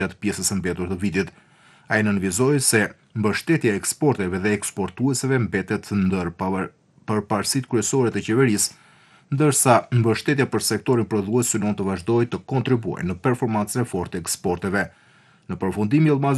gjatë pjesës së mbetur të vitit. Ai nënvizoi se mbështetja e eksporteve dhe eksportuesve mbetet ndër përparësitë kryesore të qeverisë, ndërsa mbështetja për sektorin prodhues synon të vazhdojë të kontribuojë në performancën e fortë të eksporteve. Në përfundim, Yilmaz